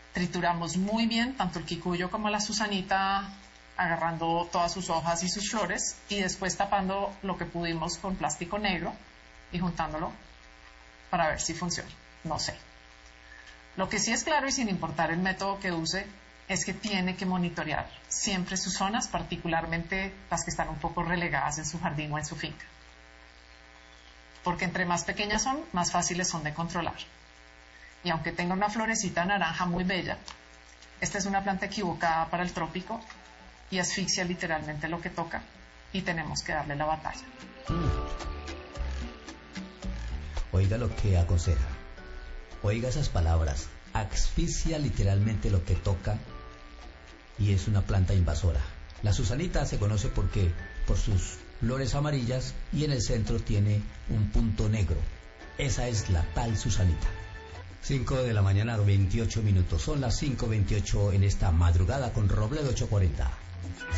Trituramos muy bien tanto el kikuyo como la susanita, agarrando todas sus hojas y sus flores y después tapando lo que pudimos con plástico negro y juntándolo para ver si funciona. No sé. Lo que sí es claro, y sin importar el método que use, es que tiene que monitorear siempre sus zonas, particularmente las que están un poco relegadas en su jardín o en su finca. Porque entre más pequeñas son, más fáciles son de controlar. Y aunque tenga una florecita naranja muy bella, esta es una planta equivocada para el trópico y asfixia literalmente lo que toca y tenemos que darle la batalla. Oiga lo que aconseja. Oiga esas palabras. Asfixia literalmente lo que toca y es una planta invasora. La susanita se conoce por sus flores amarillas y en el centro tiene un punto negro. Esa es la tal susanita. 5 de la mañana, 28 minutos. Son las 5:28 en esta madrugada con Robledo 840.